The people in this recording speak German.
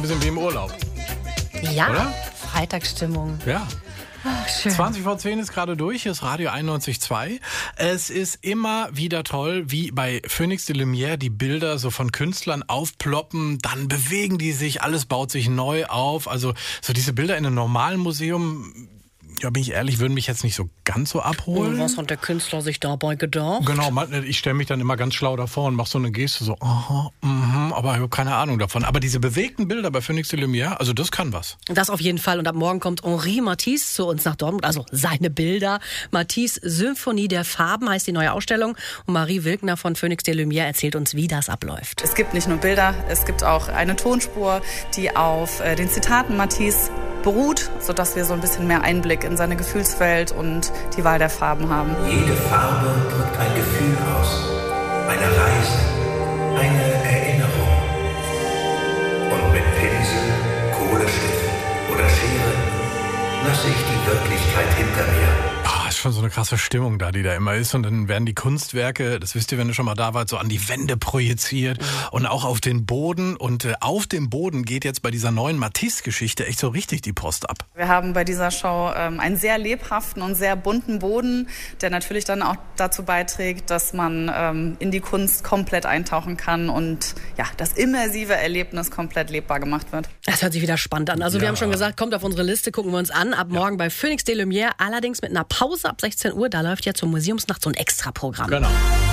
bisschen wie im Urlaub. Ja, oder? Freitagsstimmung. Ja. Ach, schön. 20 vor 10 ist gerade durch, hier ist Radio 91.2. Es ist immer wieder toll, wie bei Phoenix de Lumière die Bilder so von Künstlern aufploppen, dann bewegen die sich, alles baut sich neu auf. Also so diese Bilder in einem normalen Museum, ja, bin ich ehrlich, würden mich jetzt nicht so ganz so abholen. Was hat der Künstler sich dabei gedacht? Genau, ich stelle mich dann immer ganz schlau davor und mache so eine Geste, so, aha, aber ich habe keine Ahnung davon. Aber diese bewegten Bilder bei Phoenix de Lumière, also das kann was. Das auf jeden Fall. Und ab morgen kommt Henri Matisse zu uns nach Dortmund. Also seine Bilder. Matisse Symphonie der Farben heißt die neue Ausstellung. Und Marie Wilkner von Phoenix de Lumière erzählt uns, wie das abläuft. Es gibt nicht nur Bilder, es gibt auch eine Tonspur, die auf den Zitaten Matisse beruht, sodass wir so ein bisschen mehr Einblick in seine Gefühlswelt und die Wahl der Farben haben. Jede Farbe drückt ein Gefühl aus, eine Reise, eine Erinnerung. Und mit Pinsel, Kohlestift oder Schere lasse ich die Wirklichkeit hinter mir. Ist schon so eine krasse Stimmung da, die da immer ist. Und dann werden die Kunstwerke, das wisst ihr, wenn ihr schon mal da wart, so an die Wände projiziert und auch auf den Boden. Und auf dem Boden geht jetzt bei dieser neuen Matisse-Geschichte echt so richtig die Post ab. Wir haben bei dieser Show einen sehr lebhaften und sehr bunten Boden, der natürlich dann auch dazu beiträgt, dass man in die Kunst komplett eintauchen kann und ja, das immersive Erlebnis komplett lebbar gemacht wird. Das hört sich wieder spannend an. Also wir haben schon gesagt, kommt auf unsere Liste, gucken wir uns an. Ab morgen bei Phoenix de Lumière, allerdings mit einer Pause ab 16 Uhr. Da läuft ja zur Museumsnacht so ein Extraprogramm. Genau.